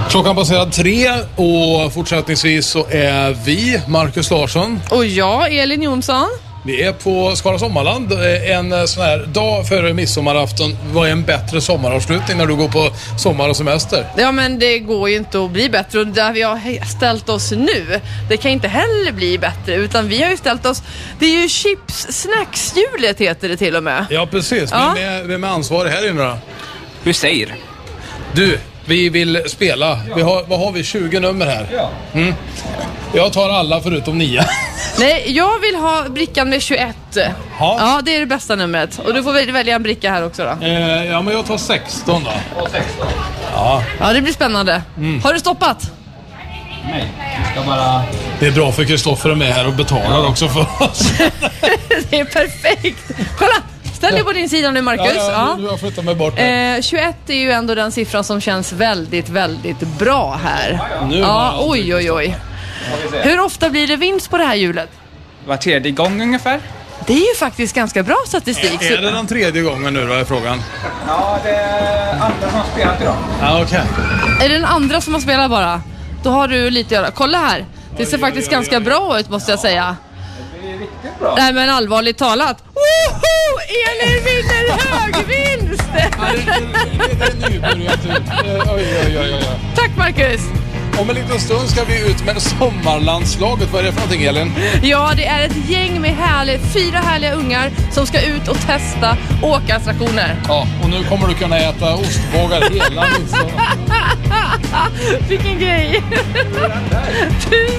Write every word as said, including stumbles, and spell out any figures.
Klockan passerar tre och fortsättningsvis så är vi, Marcus Larsson. Och jag, Elin Jonsson. Vi är på Skara Sommarland en sån här dag före midsommarafton. Vad är en bättre sommaravslutning när du går på sommar och semester? Ja, men det går ju inte att bli bättre. Och där vi har ställt oss nu, det kan inte heller bli bättre. Utan vi har ju ställt oss, det är ju chips snackshjulet heter det till och med. Ja, precis. Ja. Vem är, vem är ansvarig här inne då? Hur säger? Du, vi vill spela. Vi har, vad har vi? tjugo nummer här. Ja. Mm. Jag tar alla förutom nio. Nej, jag vill ha brickan med tjugoett. Ja. Ja, det är det bästa numret. Och du får väl välja en bricka här också då. Eh, ja, men jag tar sexton då. Och sexton. Ja. Ja, det blir spännande. Mm. Har du stoppat? Nej, jag ska bara... Det är bra för Kristoffer är med här och betalar också för oss. Det är perfekt. Kolla, ställ dig på din sida nu, Marcus. Ja, ja, Ja. nu har jag flyttat mig bort här. Eh, tjugoett är ju ändå den siffran som känns väldigt, väldigt bra här. Nu Ja, har jag oj, oj, oj. Hur ofta blir det vinst på det här hjulet? Var tredje gång ungefär. Det är ju faktiskt ganska bra statistik. Är det den tredje gången nu då är frågan? Ja, det är andra som har spelat idag. Ja, okej. Är det den andra som har spelat bara? Då har du lite att göra. Kolla här. Det ser Oj, faktiskt oj, oj, ganska oj. bra ut, måste jag säga. Det är riktigt bra. Nej, men allvarligt talat. Woho! Elin vinner hög vinst! Ja, det, det, det är nybörjartur. Eh, Oj, oj, oj, oj. Tack, Marcus. Om en liten stund ska vi ut med sommarlandslaget. Vad är det för någonting, Elin? Ja, det är ett gäng med härliga, fyra härliga ungar som ska ut och testa åkattraktioner. Ja, och nu kommer du kunna äta ostbågar hela midsommar. Vilken grej!